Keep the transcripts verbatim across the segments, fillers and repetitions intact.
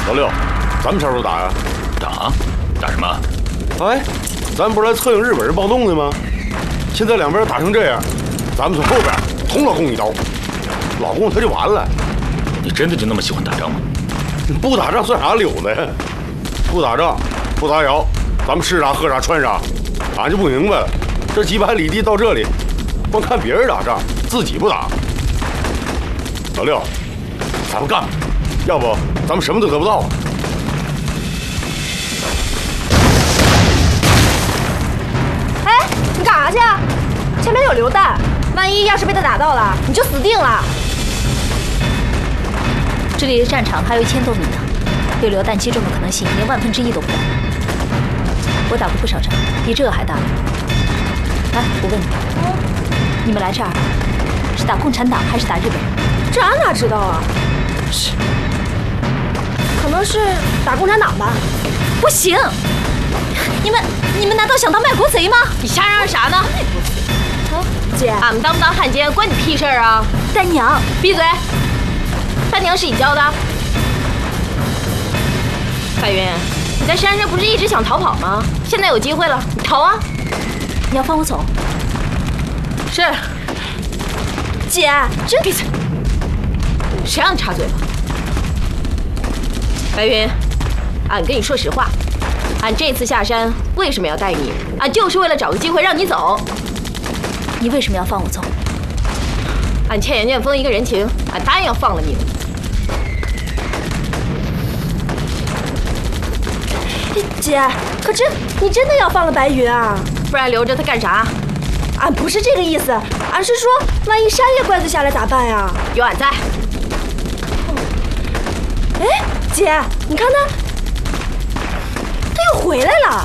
老六，咱们啥时候打呀？ 打？打什么？ 哎，咱不是来策应日本人暴动的吗？现在两边打成这样，咱们从后边捅老公一刀，老公他就完了。 你真的就那么喜欢打仗吗？ 不打仗算啥溜呢？不打仗，不打扰，咱们吃啥喝啥穿啥，俺就不明白了。这几百里地到这里，光看别人打仗，自己不打。老六，咱们干吧，要不咱们什么都得不到。 哎，你干啥去啊？前面有榴弹，万一要是被他打到了，你就死定了。 这里的战场还有一千多米呢，被榴弹击中的可能性连万分之一都不到。我打过不少仗，比这个还大了。来，我问你，你们来这儿是打共产党还是打日本人？ 这俺哪知道啊？是，可能是打共产党吧。 不行，你们你们难道想当卖国贼吗？ 你瞎嚷嚷啥呢？ 啊，姐， 俺们当不当汉奸关你屁事儿啊！ 大娘， 闭嘴！大娘是你教的？白云，你在山上不是一直想逃跑吗？现在有机会了，你逃啊！ 你要放我走？ 是。 姐，真闭嘴！谁让你插嘴了？白云，俺跟你说实话，俺这次下山为什么要带你？俺就是为了找个机会让你走。 你为什么要放我走？ 俺欠严剑锋一个人情，俺答应要放了你。 姐，可真你真的要放了白云啊？ 不然留着他干啥？ 俺不是这个意思，俺是说，万一山野怪子下来咋办呀？ 有俺在。 哎，姐，你看他，他又回来了。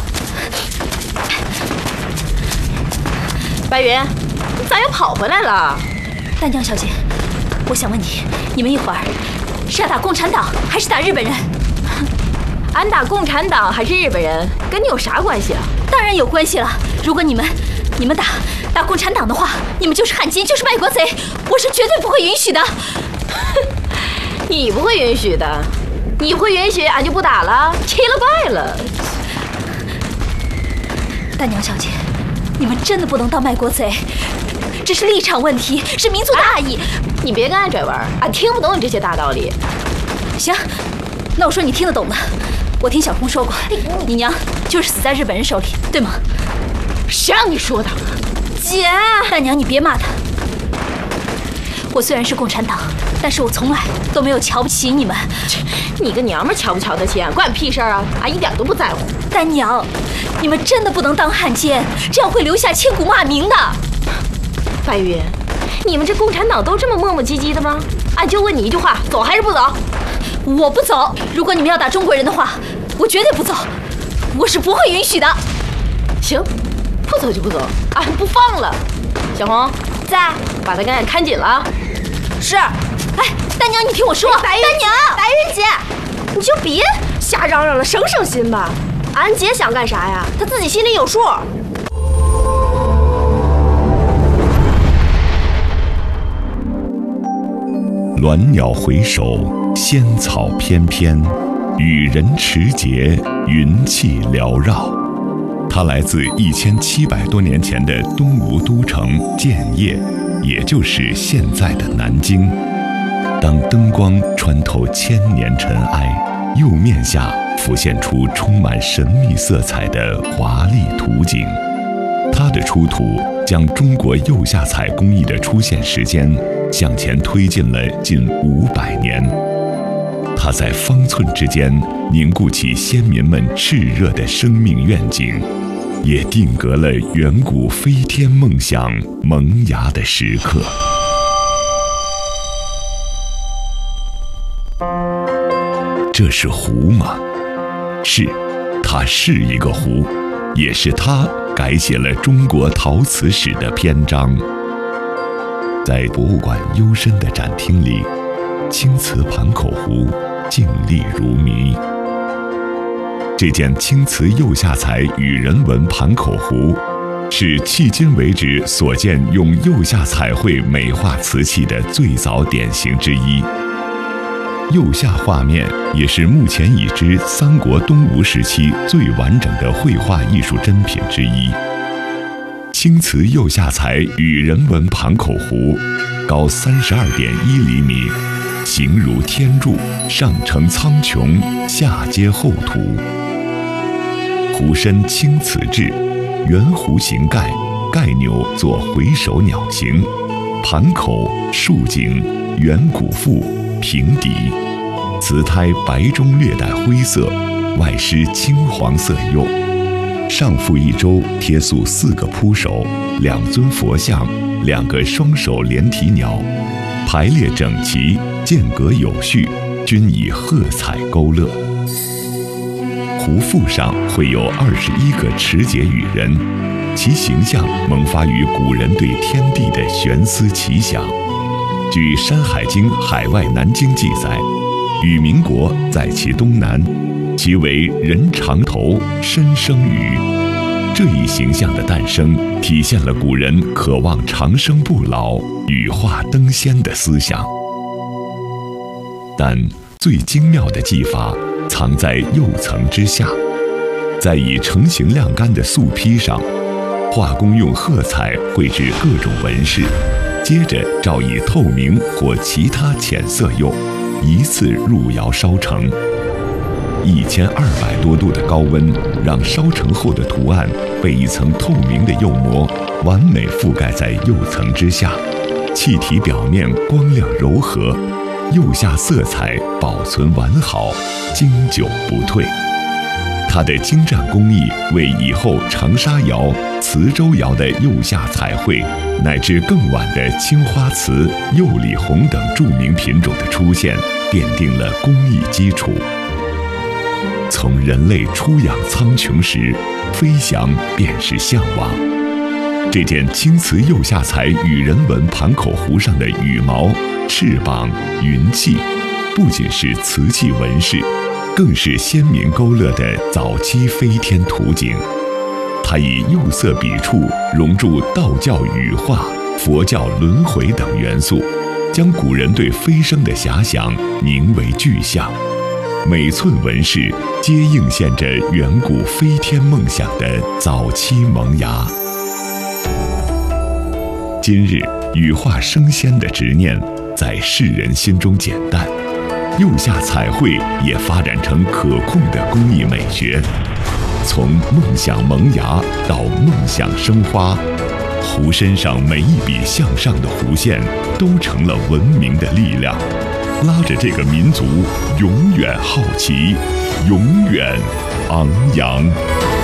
白云，你咋又跑回来了？ 大娘小姐，我想问你，你们一会儿是要打共产党还是打日本人？ 俺打共产党还是日本人，跟你有啥关系啊？ 当然有关系了。如果你们你们打打共产党的话，你们就是汉奸，就是卖国贼，我是绝对不会允许的。 你不会允许的，你会允许，俺就不打了，气了败了。 大娘小姐，你们真的不能当卖国贼，这是立场问题，是民族大义。 啊、你别跟俺拽弯，俺听不懂你这些大道理。 行，那我说你听得懂的。我听小空说过，你娘就是死在日本人手里，对吗？ 谁让你说的？ 姐，大娘你别骂他。我虽然是共产党，但是我从来都没有瞧不起你们。 你个娘们瞧不瞧得起俺，关你屁事啊！俺一点都不在乎。 大娘，你们真的不能当汉奸，这样会留下千古骂名的。 白云，你们这共产党都这么磨磨唧唧的吗？俺就问你一句话，走还是不走？ 我不走。如果你们要打中国人的话，我绝对不走，我是不会允许的。 行，不走就不走，俺不放了。小红在， 把他给俺看紧了。 是。 哎，大娘，你听我说， 白云大娘， 白云姐，你就别瞎嚷嚷了，省省心吧。俺姐想干啥呀，她自己心里有数。 鸾鸟回首，仙草翩翩，羽人持节，云气缭绕。它来自一千七百多年前的东吴都城建业，也就是现在的南京。当灯光穿透千年尘埃，釉面下浮现出充满神秘色彩的华丽图景。它的出土将中国釉下彩工艺的出现时间向前推进了近五百年。它在方寸之间凝固起先民们炽热的生命愿景，也定格了远古飞天梦想萌芽的时刻。这是壶吗？是，它是一个壶，也是它改写了中国陶瓷史的篇章。在博物馆幽深的展厅里，青瓷盘口壶静立如谜。这件青瓷釉下彩羽人纹盘口壶，是迄今为止所见用釉下彩绘美化瓷器的最早典型之一。 右下画面也是目前已知三国东吴时期最完整的绘画艺术珍品之一。青瓷釉下彩与人文盘口壶，高三十二点一厘米，形如天柱，上承苍穹，下接厚土。壶身青瓷制，圆弧形盖，盖钮作回首鸟形，盘口竖颈，圆鼓腹，平底，瓷胎白中略带灰色，外施青黄色釉。上覆一周贴塑四个铺首，两尊佛像，两个双手连体鸟，排列整齐，间隔有序，均以褐彩勾勒。壶腹上绘有二十一个持节羽人，其形象萌发于古人对天地的悬思奇想。据《山海经·海外南经》记载，禹明国在其东南，其为人长头，身生羽。这一形象的诞生，体现了古人渴望长生不老、羽化登仙的思想。但最精妙的技法藏在釉层之下，在已成型晾干的素坯上，画工用褐彩绘制各种纹饰，接着照以透明或其他浅色釉，一次入窑烧成。一千二百多度的高温，让烧成后的图案被一层透明的釉膜完美覆盖在釉层之下，气体表面光亮柔和，釉下色彩保存完好，经久不退。它的精湛工艺为以后长沙窑、磁州窑的釉下彩绘，乃至更晚的青花瓷、釉里红等著名品种的出现，奠定了工艺基础。从人类出养苍穹时，飞翔便是向往。这件青瓷釉下彩羽人纹盘口壶上的羽毛、翅膀、云气，不仅是瓷器纹饰，更是先民勾勒的早期飞天图景。它以釉色笔触融入道教羽化、佛教轮回等元素，将古人对飞升的遐想凝为具象。每寸纹饰皆映现着远古飞天梦想的早期萌芽。今日羽化升仙的执念在世人心中减淡，釉下彩绘也发展成可控的工艺美学。从梦想萌芽到梦想生花，壶身上每一笔向上的弧线都成了文明的力量，拉着这个民族永远好奇，永远昂扬。